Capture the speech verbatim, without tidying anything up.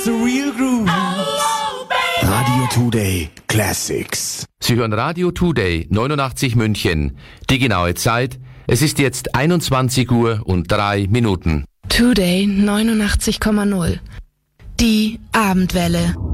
the real groove. Radio Today Classics. Sie hören Radio Today neunundachtzig München. Die genaue Zeit, es ist jetzt einundzwanzig Uhr und drei Minuten. Today neunundachtzig Komma null. Die Abendwelle.